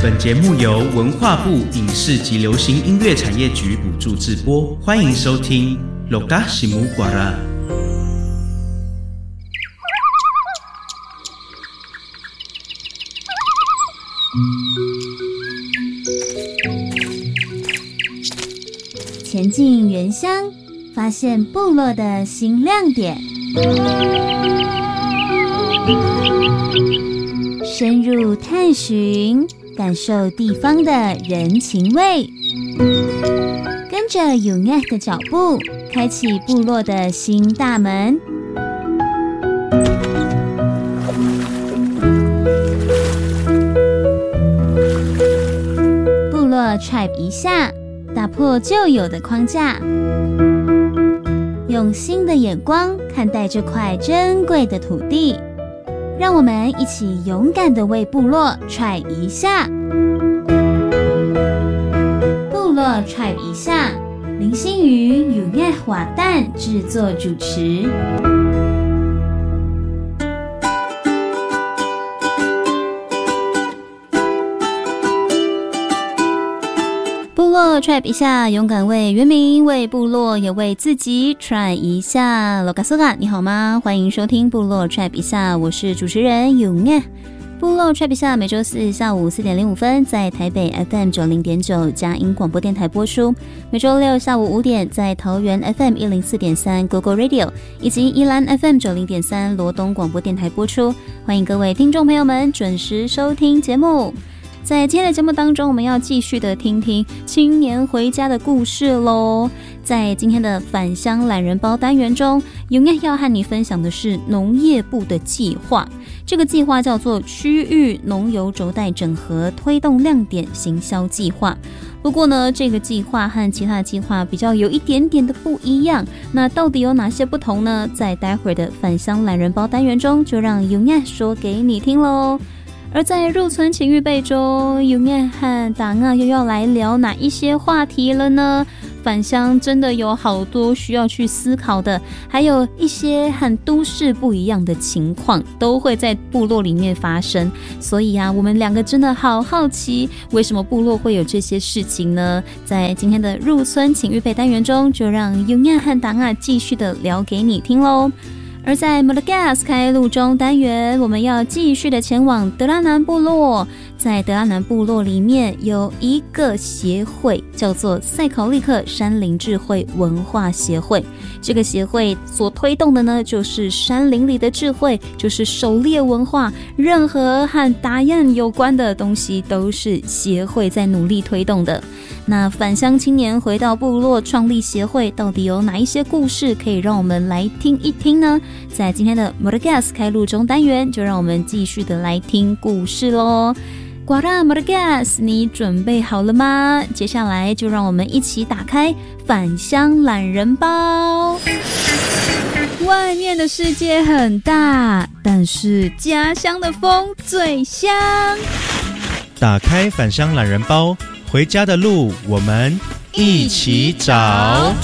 本节目由文化部影视及流行音乐产业局补助制播，欢迎收听 Loka Simu Guara。 前进原乡，发现部落的新亮点。深入探寻，感受地方的人情味。跟着永爱的脚步，开启部落的新大门。部落 Tribe 一下，打破旧有的框架，用新的眼光看待这块珍贵的土地。让我们一起勇敢地为部落 Tribe 一下。部落 Tribe 一下，林心瑜、永爱华蛋制作主持。部落 Tribe 一下，勇敢为原民、为部落，也为自己 try 一下。罗嘎苏嘎，你好吗？欢迎收听部落 Tribe 一下，我是主持人永爱。部落 Tribe 一下每周四下午4点05分在台北 FM 90.9佳音广播电台播出，每周六下午5点在桃园 FM 104.3 GoGo Radio 以及宜兰 FM 90.3罗东广播电台播出。欢迎各位听众朋友们准时收听节目。在今天的节目当中，我们要继续的听听青年回家的故事咯。在今天的返乡懒人包单元中，永爱要和你分享的是农业部的计划。这个计划叫做区域农游轴带整合推动亮点行销计划。不过呢，这个计划和其他的计划比较有一点点的不一样。那到底有哪些不同呢？在待会儿的返乡懒人包单元中，就让永爱说给你听咯。而在入村请预备中，永爱和达娜又要来聊哪一些话题了呢？返乡真的有好多需要去思考的，还有一些和都市不一样的情况都会在部落里面发生。所以啊，我们两个真的好好奇，为什么部落会有这些事情呢？在今天的入村请预备单元中，就让永爱和达娜继续的聊给你听咯。而在 Madagas 开路中单元，我们要继续的前往德拉南部落。在德拉南部落里面有一个协会，叫做塞考利克山林智慧文化协会。这个协会所推动的呢，就是山林里的智慧，就是狩猎文化，任何和达彦有关的东西都是协会在努力推动的。那返乡青年回到部落创立协会，到底有哪一些故事可以让我们来听一听呢？在今天的 Madagas 开路中单元，就让我们继续的来听故事咯。Guara Madagas， 你准备好了吗？接下来就让我们一起打开返乡懒人包。外面的世界很大，但是家乡的风最香。 打开返乡懒人包，回家的路我们一起找。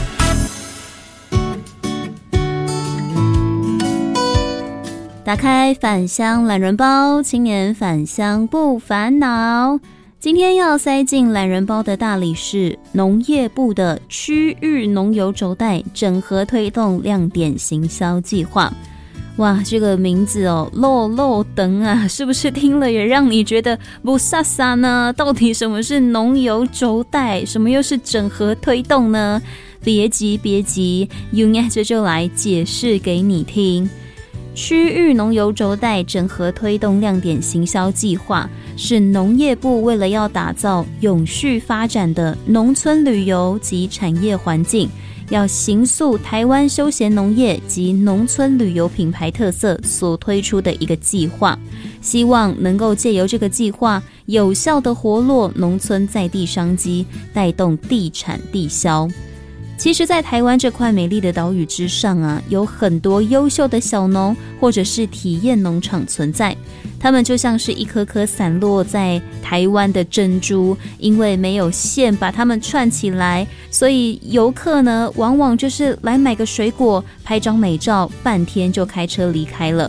打开返乡懒人包，青年返乡不烦恼。今天要塞进懒人包的大礼是农业部的区域农游轴带整合推动亮点行销计划。哇，这个名字哦，漏漏等啊，是不是听了也让你觉得不飒飒呢？到底什么是农游轴带，什么又是整合推动呢？别急别急，永爱这就来解释给你听。区域农游轴带整合推动亮点行销计划是农业部为了要打造永续发展的农村旅游及产业环境，要形塑台湾休闲农业及农村旅游品牌特色所推出的一个计划，希望能够借由这个计划有效的活络农村在地商机，带动地产地销。其实在台湾这块美丽的岛屿之上啊，有很多优秀的小农或者是体验农场存在，它们就像是一颗颗散落在台湾的珍珠，因为没有线把它们串起来，所以游客呢往往就是来买个水果，拍张美照，半天就开车离开了。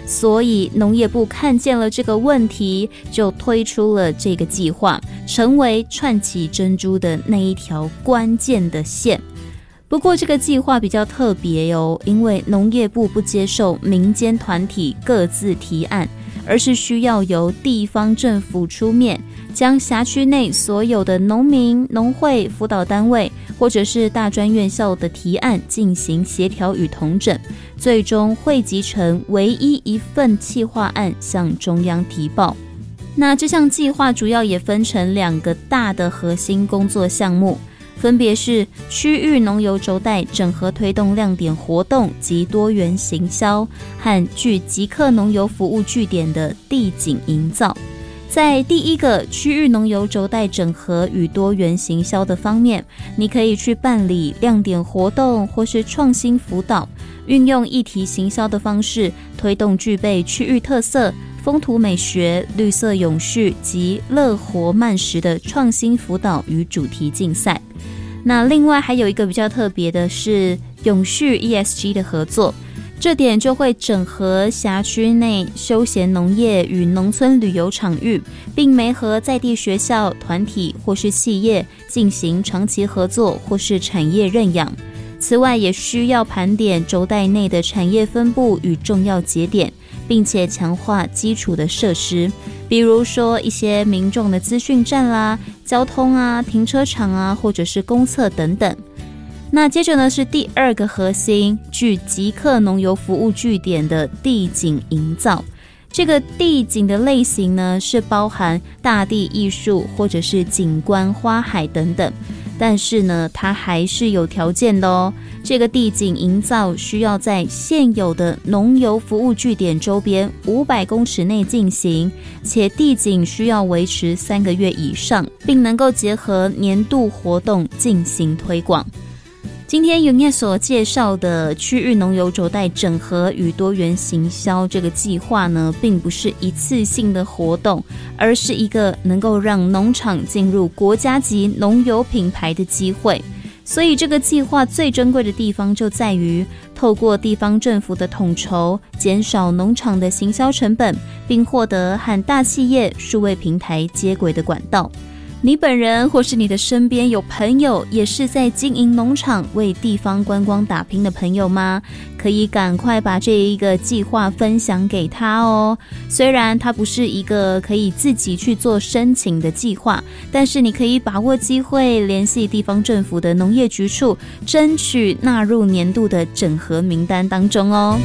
所以农业部看见了这个问题，就推出了这个计划，成为串起珍珠的那一条关键的线。不过这个计划比较特别哦，因为农业部不接受民间团体各自提案，而是需要由地方政府出面，将辖区内所有的农民、农会、辅导单位或者是大专院校的提案进行协调与统整，最终汇集成唯一一份企划案向中央提报。那这项计划主要也分成2个大的核心工作项目，分别是区域农游轴带整合推动亮点活动及多元行销，和具即刻农游服务据点的地景营造。在第一个区域农游轴带整合与多元行销的方面，你可以去办理亮点活动或是创新辅导，运用议题行销的方式，推动具备区域特色、风土美学、绿色永续及乐活慢食的创新辅导与主题竞赛。那另外还有一个比较特别的是永续 ESG 的合作，这点就会整合辖区内休闲农业与农村旅游场域，并媒合在地学校、团体或是企业进行长期合作或是产业认养。此外也需要盘点轴带内的产业分布与重要节点，并且强化基础的设施，比如说一些民众的资讯站啦、交通啊、停车场啊，或者是公厕等等。那接着呢是第2个核心，具即刻农游服务据点的地景营造。这个地景的类型呢是包含大地艺术或者是景观花海等等，但是呢它还是有条件的哦。这个地景营造需要在现有的农游服务据点周边500公尺内进行，且地景需要维持3个月以上，并能够结合年度活动进行推广。今天永业所介绍的区域农游轴带整合与多元行销这个计划呢，并不是一次性的活动，而是一个能够让农场进入国家级农游品牌的机会。所以这个计划最珍贵的地方就在于透过地方政府的统筹，减少农场的行销成本，并获得和大企业数位平台接轨的管道。你本人或是你的身边有朋友也是在经营农场为地方观光打拼的朋友吗？可以赶快把这一个计划分享给他哦。虽然它不是一个可以自己去做申请的计划，但是你可以把握机会联系地方政府的农业局处，争取纳入年度的整合名单当中哦。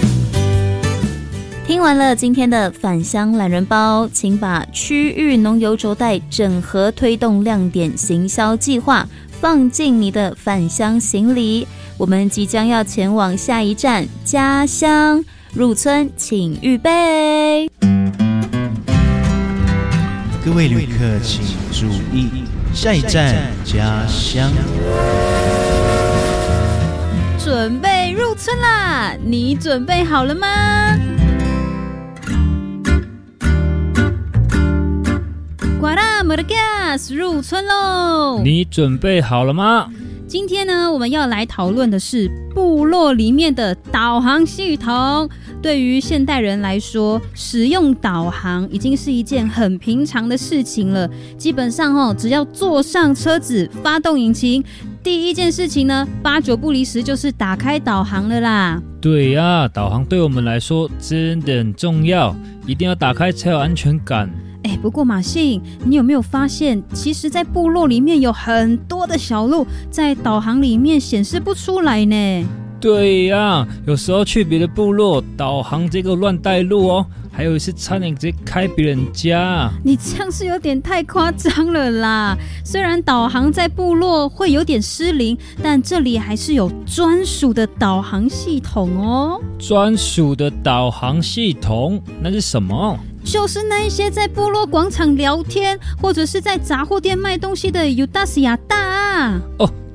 听完了今天的返乡懒人包，请把区域农游轴带整合推动亮点行销计划放进你的返乡行李。我们即将要前往下一站家乡，入村请预备。 各位旅客请注意，下一站家乡。 准备入村啦，你准备好了吗？呱啦摩的 gas 入村喽！ 你准备好了吗？ 今天呢，我们要来讨论的是部落里面的导航系统。对于现代人来说，使用导航已经是一件很平常的事情了。基本上只要坐上车子，发动引擎，第一件事情呢，8、9不离10就是打开导航了啦。 对呀，导航对我们来说真的很重要，一定要打开才有安全感。 不过马信，你有没有发现，其实在部落里面有很多的小路在导航里面显示不出来呢？ 对呀，有时候去别的部落，导航这个乱带路哦，还有一次差点直接开别人家。 你这样是有点太夸张了啦！虽然导航在部落会有点失灵，但这里还是有专属的导航系统哦。 专属的导航系统？那是什么？ 就是那一些在部落广场聊天，或者是在杂货店卖东西的尤达斯亚大。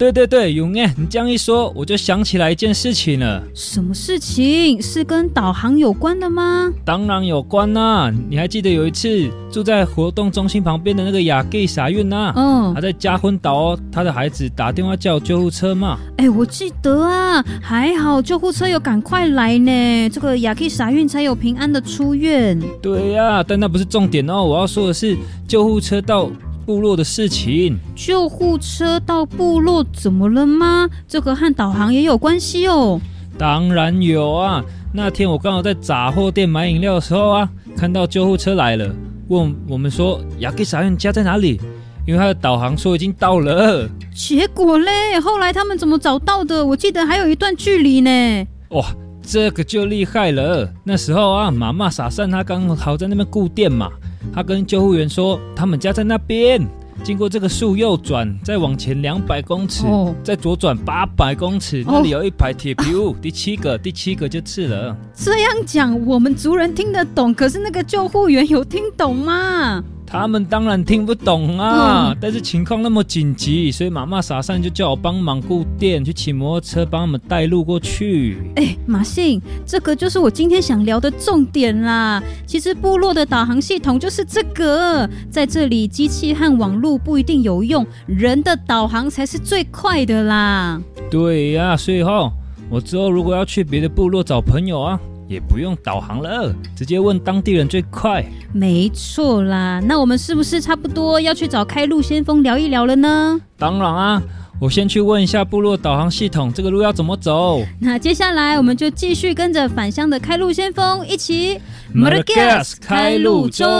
对，永燕，你这样一说，我就想起来一件事情了。 什么事情？是跟导航有关的吗？ 当然有关啦！你还记得有一次住在活动中心旁边的那个雅基傻运啊？他在嘉昏岛哦，他的孩子打电话叫救护车嘛。 我记得啊，还好救护车有赶快来呢，这个雅基傻运才有平安的出院。 对啊，但那不是重点哦，我要说的是救护车到部落的事情。 救护车到部落怎么了吗？这个和导航也有关系哦。 当然有啊，那天我刚好在杂货店买饮料的时候啊，看到救护车来了，问我们说雅基傻运家在哪里，因为他的导航说已经到了。 结果嘞，后来他们怎么找到的？我记得还有一段距离呢。 哇，这个就厉害了。那时候啊，妈妈傻善他刚好在那边顾店嘛，他跟救护员说他们家在那边，经过这个树右转，再往前200公尺，再左转800公尺，那里有一排铁皮屋，第七个就吃了。 这样讲我们族人听得懂，可是那个救护员有听懂吗？ 他们当然听不懂啊，但是情况那么紧急，所以妈妈傻善就叫我帮忙顾店，去骑摩托车帮他们带路过去。 马信，这个就是我今天想聊的重点啦。其实部落的导航系统就是这个，在这里机器和网络不一定有用，人的导航才是最快的啦。 对呀，所以我之后如果要去别的部落找朋友啊，也不用导航了，直接问当地人最快。 没错啦，那我们是不是差不多要去找开路先锋聊一聊了呢？ 当然啊，我先去问一下部落导航系统这个路要怎么走。 那接下来我们就继续跟着返乡的开路先锋一起 Madagascar 开路中。